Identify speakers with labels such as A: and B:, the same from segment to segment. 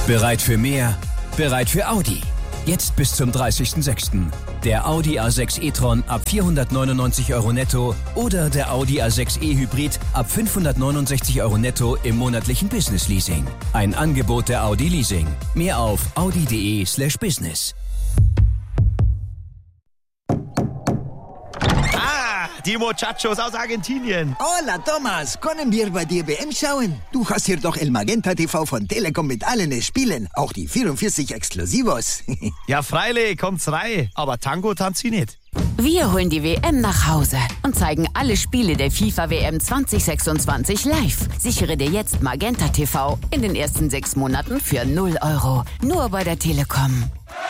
A: Bereit für mehr? Bereit für Audi. Jetzt bis zum 30.06. Der Audi A6 e-tron ab 499 € netto oder der Audi A6 e-Hybrid ab 569 € netto im monatlichen Business-Leasing. Ein Angebot der Audi Leasing. Mehr auf audi.de/business.
B: Die Muchachos aus Argentinien.
C: Hola, Thomas. Können wir bei dir WM schauen? Du hast hier doch El Magenta TV von Telekom mit allen Spielen. Auch die 44 Exklusivos.
B: Ja, freilich, kommt's rein. Aber Tango tanzt sie nicht.
D: Wir holen die WM nach Hause und zeigen alle Spiele der FIFA-WM 2026 live. Sichere dir jetzt Magenta TV in den ersten 6 Monaten für 0 €. Nur bei der Telekom.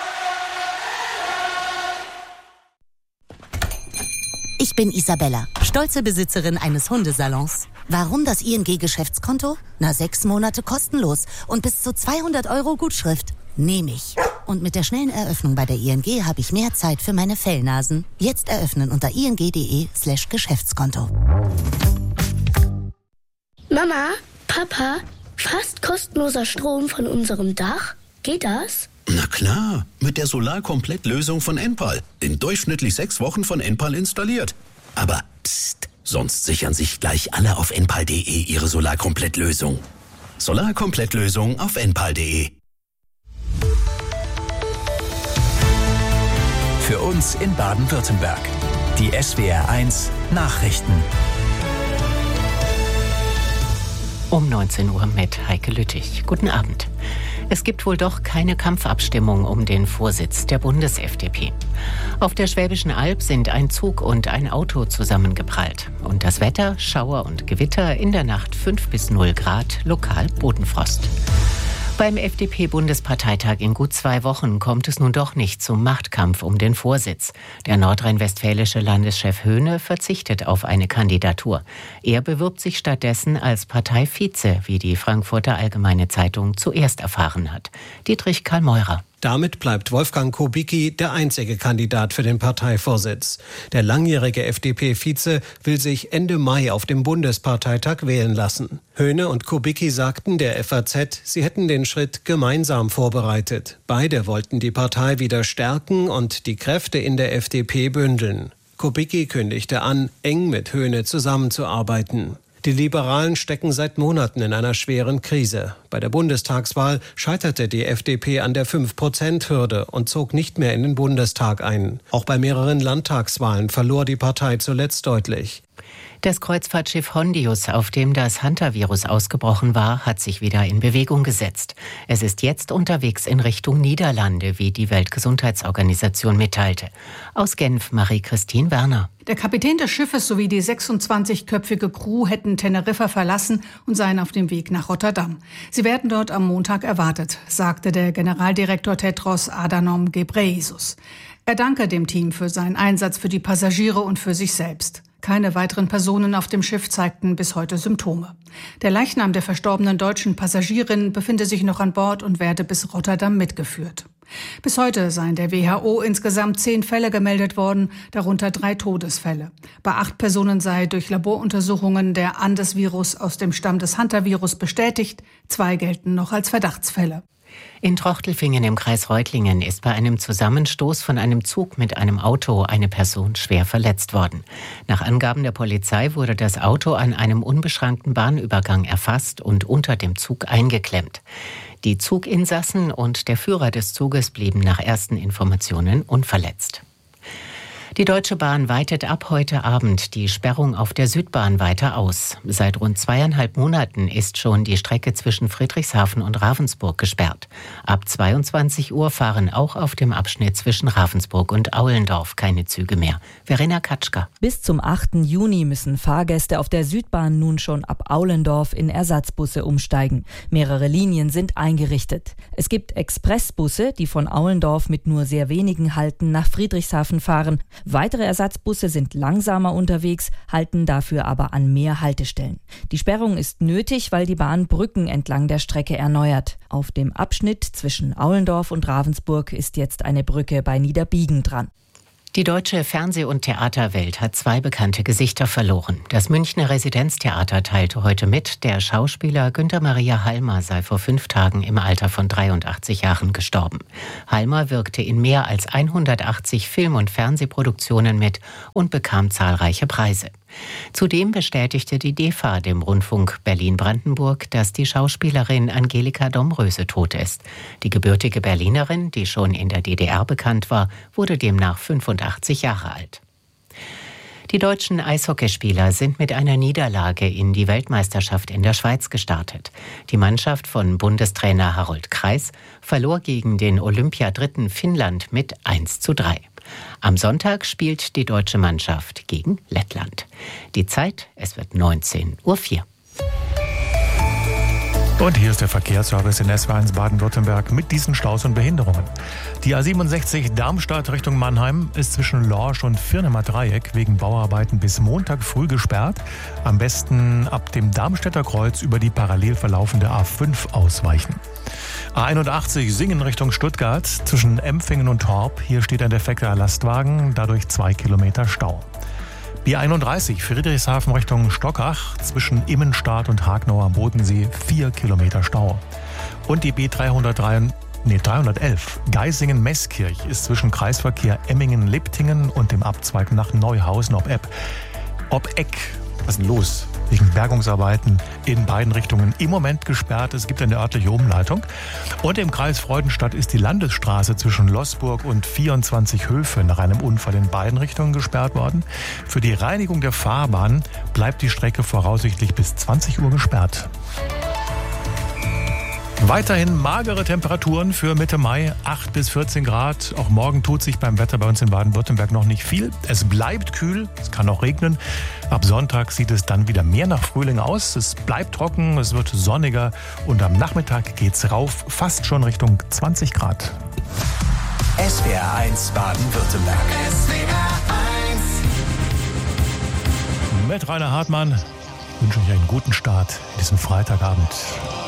E: Ich bin Isabella, stolze Besitzerin eines Hundesalons. Warum das ING-Geschäftskonto? 6 Monate kostenlos und bis zu 200 € Gutschrift. Nehme ich. Und mit der schnellen Eröffnung bei der ING habe ich mehr Zeit für meine Fellnasen. Jetzt eröffnen unter ing.de/Geschäftskonto.
F: Mama, Papa, fast kostenloser Strom von unserem Dach? Geht das?
G: Na klar, mit der Solarkomplett-Lösung von Enpal. In durchschnittlich 6 Wochen von Enpal installiert. Aber psst, sonst sichern sich gleich alle auf enpal.de ihre Solarkomplett-Lösung. Solarkomplett-Lösung auf enpal.de.
A: Für uns in Baden-Württemberg. Die SWR1 Nachrichten.
H: Um 19 Uhr mit Heike Lüttich. Guten Abend. Es gibt wohl doch keine Kampfabstimmung um den Vorsitz der Bundes-FDP. Auf der Schwäbischen Alb sind ein Zug und ein Auto zusammengeprallt. Und das Wetter, Schauer und Gewitter, in der Nacht 5 bis 0 Grad, lokal Bodenfrost. Beim FDP-Bundesparteitag in gut 2 Wochen kommt es nun doch nicht zum Machtkampf um den Vorsitz. Der nordrhein-westfälische Landeschef Höhne verzichtet auf eine Kandidatur. Er bewirbt sich stattdessen als Parteivize, wie die Frankfurter Allgemeine Zeitung zuerst erfahren hat. Dietrich Karl-Meurer.
I: Damit bleibt Wolfgang Kubicki der einzige Kandidat für den Parteivorsitz. Der langjährige FDP-Vize will sich Ende Mai auf dem Bundesparteitag wählen lassen. Höhne und Kubicki sagten der FAZ, sie hätten den Schritt gemeinsam vorbereitet. Beide wollten die Partei wieder stärken und die Kräfte in der FDP bündeln. Kubicki kündigte an, eng mit Höhne zusammenzuarbeiten. Die Liberalen stecken seit Monaten in einer schweren Krise. Bei der Bundestagswahl scheiterte die FDP an der 5%-Hürde und zog nicht mehr in den Bundestag ein. Auch bei mehreren Landtagswahlen verlor die Partei zuletzt deutlich.
H: Das Kreuzfahrtschiff Hondius, auf dem das Hantavirus ausgebrochen war, hat sich wieder in Bewegung gesetzt. Es ist jetzt unterwegs in Richtung Niederlande, wie die Weltgesundheitsorganisation mitteilte. Aus Genf, Marie-Christine Werner.
J: Der Kapitän des Schiffes sowie die 26-köpfige Crew hätten Teneriffa verlassen und seien auf dem Weg nach Rotterdam. Sie werden dort am Montag erwartet, sagte der Generaldirektor Tedros Adhanom Ghebreyesus. Er danke dem Team für seinen Einsatz für die Passagiere und für sich selbst. Keine weiteren Personen auf dem Schiff zeigten bis heute Symptome. Der Leichnam der verstorbenen deutschen Passagierin befinde sich noch an Bord und werde bis Rotterdam mitgeführt. Bis heute seien der WHO insgesamt 10 Fälle gemeldet worden, darunter 3 Todesfälle. Bei 8 Personen sei durch Laboruntersuchungen der Andes-Virus aus dem Stamm des Hantavirus bestätigt, 2 gelten noch als Verdachtsfälle.
H: In Trochtelfingen im Kreis Reutlingen ist bei einem Zusammenstoß von einem Zug mit einem Auto eine Person schwer verletzt worden. Nach Angaben der Polizei wurde das Auto an einem unbeschrankten Bahnübergang erfasst und unter dem Zug eingeklemmt. Die Zuginsassen und der Führer des Zuges blieben nach ersten Informationen unverletzt. Die Deutsche Bahn weitet ab heute Abend die Sperrung auf der Südbahn weiter aus. Seit rund 2,5 Monaten ist schon die Strecke zwischen Friedrichshafen und Ravensburg gesperrt. Ab 22 Uhr fahren auch auf dem Abschnitt zwischen Ravensburg und Aulendorf keine Züge mehr. Verena Katschka.
K: Bis zum 8. Juni müssen Fahrgäste auf der Südbahn nun schon ab Aulendorf in Ersatzbusse umsteigen. Mehrere Linien sind eingerichtet. Es gibt Expressbusse, die von Aulendorf mit nur sehr wenigen Halten nach Friedrichshafen fahren. Weitere Ersatzbusse sind langsamer unterwegs, halten dafür aber an mehr Haltestellen. Die Sperrung ist nötig, weil die Bahn Brücken entlang der Strecke erneuert. Auf dem Abschnitt zwischen Aulendorf und Ravensburg ist jetzt eine Brücke bei Niederbiegen dran.
H: Die deutsche Fernseh- und Theaterwelt hat 2 bekannte Gesichter verloren. Das Münchner Residenztheater teilte heute mit, der Schauspieler Günther Maria Halmer sei vor 5 Tagen im Alter von 83 Jahren gestorben. Halmer wirkte in mehr als 180 Film- und Fernsehproduktionen mit und bekam zahlreiche Preise. Zudem bestätigte die DEFA dem Rundfunk Berlin-Brandenburg, dass die Schauspielerin Angelika Domröse tot ist. Die gebürtige Berlinerin, die schon in der DDR bekannt war, wurde demnach 85 Jahre alt. Die deutschen Eishockeyspieler sind mit einer Niederlage in die Weltmeisterschaft in der Schweiz gestartet. Die Mannschaft von Bundestrainer Harold Kreis verlor gegen den Olympiadritten Finnland mit 1:3. Am Sonntag spielt die deutsche Mannschaft gegen Lettland. Die Zeit, es wird 19:04 Uhr.
L: Und hier ist der Verkehrsservice in SW1 Baden-Württemberg mit diesen Staus und Behinderungen. Die A67 Darmstadt Richtung Mannheim ist zwischen Lorsch und Firnemer Dreieck wegen Bauarbeiten bis Montag früh gesperrt. Am besten ab dem Darmstädter Kreuz über die parallel verlaufende A5 ausweichen. A81 Singen Richtung Stuttgart zwischen Empfingen und Torp. Hier steht ein defekter Lastwagen, dadurch 2 Kilometer Stau. B31 Friedrichshafen Richtung Stockach zwischen Immenstadt und Hagnau am Bodensee 4 Kilometer Stau. Und die B311 Geisingen-Meßkirch ist zwischen Kreisverkehr Emmingen-Liptingen und dem Abzweig nach Neuhausen ob Eck. Was ist denn los? Wegen Bergungsarbeiten in beiden Richtungen im Moment gesperrt. Es gibt eine örtliche Umleitung. Und im Kreis Freudenstadt ist die Landesstraße zwischen Loßburg und 24 Höfe nach einem Unfall in beiden Richtungen gesperrt worden. Für die Reinigung der Fahrbahn bleibt die Strecke voraussichtlich bis 20 Uhr gesperrt. Weiterhin magere Temperaturen für Mitte Mai, 8 bis 14 Grad. Auch morgen tut sich beim Wetter bei uns in Baden-Württemberg noch nicht viel. Es bleibt kühl, es kann auch regnen. Ab Sonntag sieht es dann wieder mehr nach Frühling aus. Es bleibt trocken, es wird sonniger und am Nachmittag geht's rauf, fast schon Richtung 20 Grad.
A: SWR1 Baden-Württemberg.
L: Mit Rainer Hartmann wünsche ich einen guten Start in diesen Freitagabend.